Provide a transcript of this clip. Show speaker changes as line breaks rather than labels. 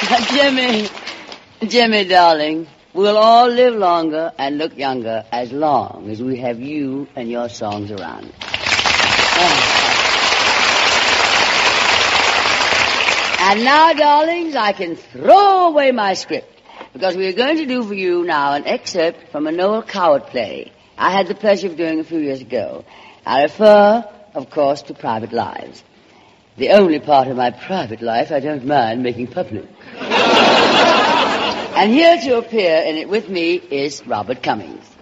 Jimmy, darling, we'll all live longer and look younger as long as we have you and your songs around. And now, darlings, I can throw away my script, because we are going to do for you now an excerpt from a Noel Coward play I had the pleasure of doing a few years ago. I refer, of course, to Private Lives. The only part of my private life I don't mind making public. And here to appear in it with me is Robert Cummings.